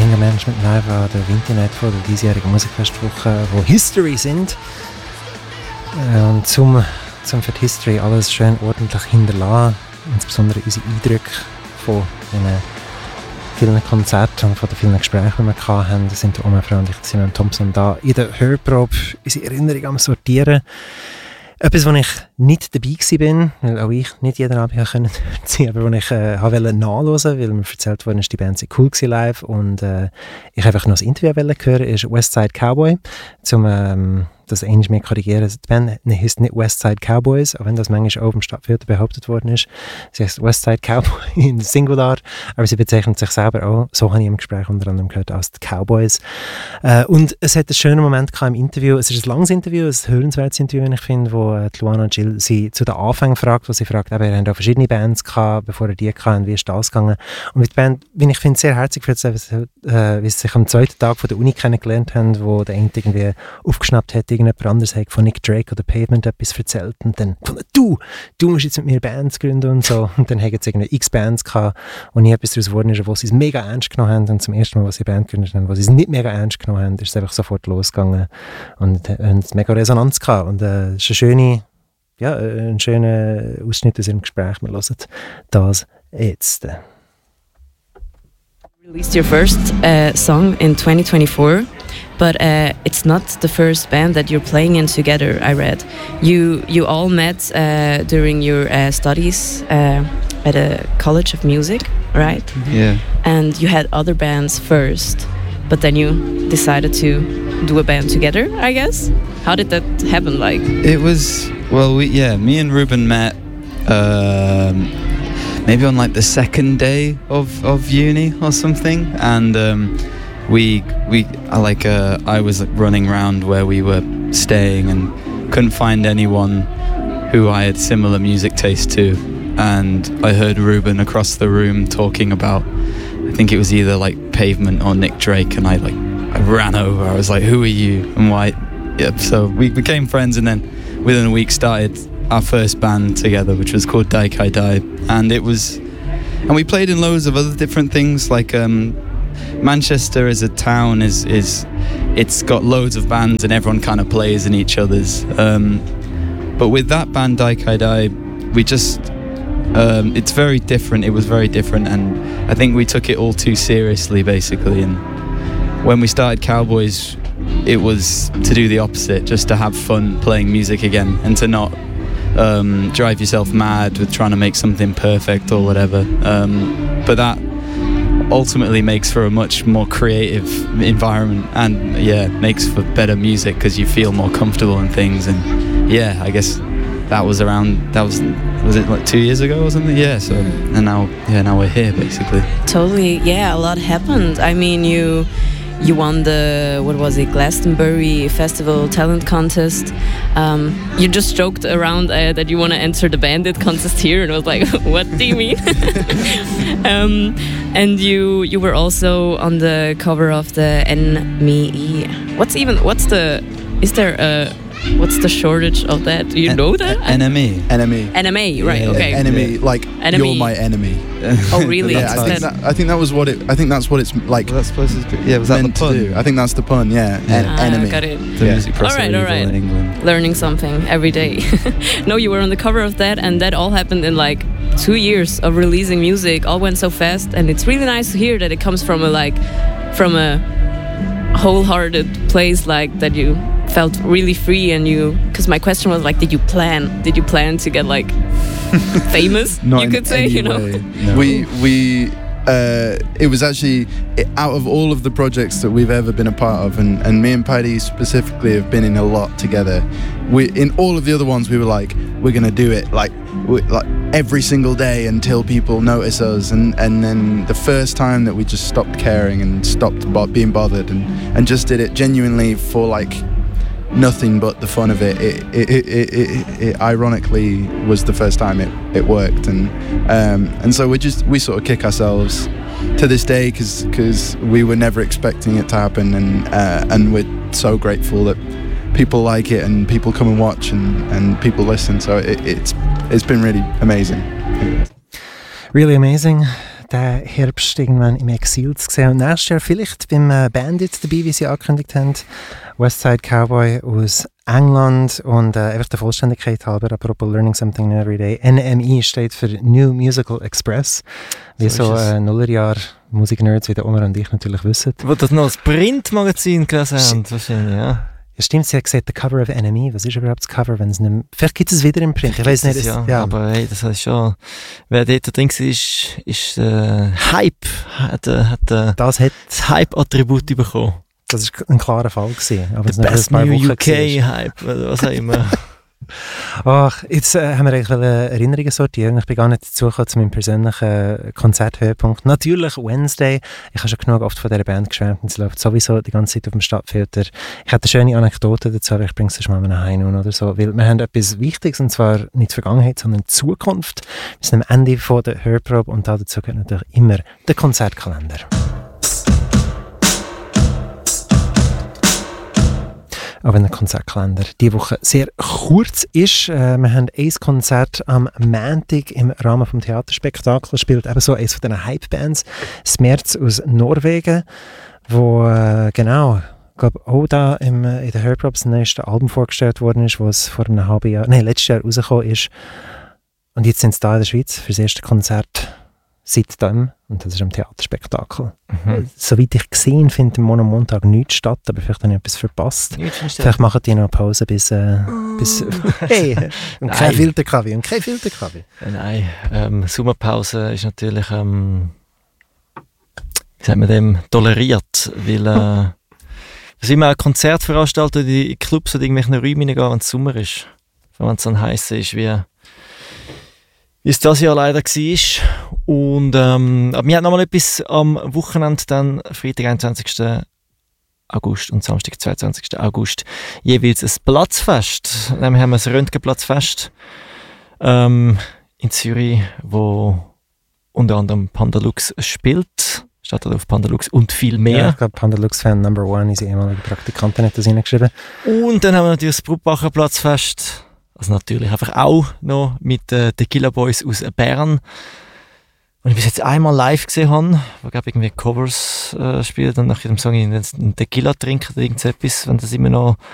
Anger Management live an der Winternet von der diesjährigen Musikfestwoche, wo History sind. Und zum für die History alles schön ordentlich hinterlassen, insbesondere unsere Eindrücke von den vielen Konzerten und von den vielen Gesprächen, die wir hatten, sind Oma Frau und ich, Simon Thompson, da in der Hörprobe unsere Erinnerung am Sortieren. Etwas, wo ich nicht dabei war, weil auch ich nicht jeden Abend ziehen konnte, aber wo ich wollte nachhören, weil mir erzählt wurde, die Band sei cool gewesen live und ich einfach noch ein Interview hören, ist Westside Cowboy, zum das eigentlich mehr korrigieren. Die Band heisst nicht Westside Cowboys, auch wenn das manchmal auch im Stadtviertel behauptet worden ist. Sie heißt Westside Cowboy in Singular, aber sie bezeichnet sich selber auch, so habe ich im Gespräch unter anderem gehört, als die Cowboys. Und es hat einen schönen Moment im Interview. Es ist ein langes Interview, ein hörenswertes Interview, ich finde, wo Luana und Jill sie zu den Anfängen fragt, wo sie fragt, aber ihr habt auch verschiedene Bands gehabt, bevor ihr die hatten, wie ist das gegangen? Und mit der Band, wie ich finde, sehr herzig erzählt, wie sie sich am zweiten Tag von der Uni kennengelernt haben, wo der eine irgendwie aufgeschnappt hat, irgendjemand anderes hat von Nick Drake oder Pavement etwas erzählt und dann gefunden, du musst jetzt mit mir Bands gründen und so. Und dann haben sie irgendwie x Bands gehabt, wo nie etwas daraus geworden ist, wo sie es mega ernst genommen haben und zum ersten Mal, wo sie Band gegründet haben, wo sie es nicht mega ernst genommen haben, ist es einfach sofort losgegangen und haben mega Resonanz gehabt. Und es ist ein schöner Ausschnitt aus ihrem Gespräch. Wir hören das jetzt. You released your first song in 2024. But it's not the first band that you're playing in together, I read. You all met during your studies at a college of music, right? Yeah. And you had other bands first, but then you decided to do a band together, I guess? How did that happen? Like, it was, me and Ruben met maybe on like the second day of uni or something, and I was running around where we were staying and couldn't find anyone who I had similar music taste to, and I heard Ruben across the room talking about, I think it was either like Pavement or Nick Drake, and I ran over. I was like, who are you and why? Yep. So we became friends, and then within a week started our first band together, which was called Die Kai Die, and we played in loads of other different things, like Manchester as a town it's got loads of bands and everyone kind of plays in each other's. But with that band Die Kai Die, we just it's very different. It was very different, and I think we took it all too seriously, basically. And when we started Cowboys, it was to do the opposite, just to have fun playing music again and to not drive yourself mad with trying to make something perfect or whatever. But that ultimately makes for a much more creative environment, and makes for better music because you feel more comfortable in things. And I guess that was it like 2 years ago or something? So and now we're here basically. Totally, a lot happened. I mean, you won the, Glastonbury Festival Talent Contest. You just joked around that you want to enter the Bandit contest here, and I was like, what do you mean? And you were also on the cover of the NME. What's the shortage of that? Do you know that? NME. NME, right? Okay. Enemy, like Enemy. You're my enemy. Oh, really? I think that was what it. I think that's what it's like. Well, that's supposed to be. Yeah, was that the pun? To do. I think that's the pun. Yeah. Enemy. Got it. The music press all right. in England. Learning something every day. No, you were on the cover of that, and that all happened in like 2 years of releasing music. All went so fast, and it's really nice to hear that it comes from a wholehearted place, like that you felt really free. And because my question was like, did you plan to get like famous? Not you could say, way. No. We it was actually, out of all of the projects that we've ever been a part of, and me and Paddy specifically have been in a lot together, in all of the other ones we were like, we're gonna do it like every single day until people notice us, and then the first time that we just stopped caring and stopped being bothered and just did it genuinely for like nothing but the fun of it. It ironically was the first time it worked, and so we sort of kick ourselves to this day because we were never expecting it to happen, and we're so grateful that people like it and people come and watch and people listen. So it's been really amazing. Really amazing. diesen Herbst irgendwann im Exil zu sehen. Und nächstes Jahr vielleicht beim Bandit dabei, wie sie angekündigt haben. Westside Cowboy aus England. Und einfach der Vollständigkeit halber, apropos Learning Something New Every Day, NME steht für New Musical Express. Wie so Nullerjahr Musiknerds wie der Omar und ich natürlich wissen. Wo das noch das Printmagazin gelesen haben, wahrscheinlich, ja. Ja, stimmt, sie hat gesagt, der Cover of NME. Was ist überhaupt das Cover, wenn es nicht mehr... Vielleicht gibt es wieder im Print, ich weiß nicht. Ja, aber hey, das heißt schon... Wer dort drin war, ist Hype. Hat das Hype-Attribut bekommen. Das war ein klarer Fall gewesen. Aber der Best New UK-Hype, was auch immer. Ach, jetzt haben wir eigentlich Erinnerungen sortieren. Ich bin gar nicht dazugekommen zu meinem persönlichen Konzerthöhepunkt. Natürlich Wednesday. Ich habe schon genug oft von dieser Band geschwärmt und sie läuft sowieso die ganze Zeit auf dem Stadtfilter. Ich hatte eine schöne Anekdote dazu, aber ich bringe es mal mit nach Hause oder so. Weil wir haben etwas Wichtiges, und zwar nicht die Vergangenheit, sondern die Zukunft. Wir sind am Ende von der Hörprobe und dazu gehört natürlich immer der Konzertkalender. Auch wenn der Konzertkalender diese Woche sehr kurz ist. Wir haben ein Konzert am Montag im Rahmen des Theaterspektakels. Spielt ebenso eines von diesen Hype-Bands, Smerz aus Norwegen, wo genau, ich glaube auch da in der Hörprobe das neueste Album vorgestellt worden ist, was vor einem halben Jahr, letztes Jahr rausgekommen ist. Und jetzt sind sie da in der Schweiz für das erste Konzert seitdem, und das ist am Theaterspektakel. Soweit ich gesehen, findet am Montag nichts statt, aber vielleicht habe ich etwas verpasst. Vielleicht machen die noch eine Pause bis hey, und kein Filterkaffee. Nein, Sommerpause ist natürlich, wie sagt man dem, toleriert, weil es immer ein Konzert veranstaltet in Clubs oder irgendwelchen Räumen reingehen, wenn es Sommer ist. Wenn es dann heiß ist, wie es das Jahr leider war. Und aber wir haben nochmal etwas am Wochenende, dann Freitag, 21. August und Samstag, 22. August, jeweils ein Platzfest. Nämlich haben wir ein Röntgenplatzfest in Zürich, wo unter anderem Pandalux spielt. Steht auf Pandalux und viel mehr. Ja, ich glaube, Pandalux-Fan Number 1, unsere ehemalige Praktikantin hat das reingeschrieben. Und dann haben wir natürlich das Brutbacher Platzfest. Also natürlich einfach auch noch mit den Tequila Boys aus Bern. Und ich bis jetzt einmal live gesehen habe, wo ich irgendwie Covers spielt und nach jedem Song einen Tequila trinken oder irgendetwas, wenn das immer noch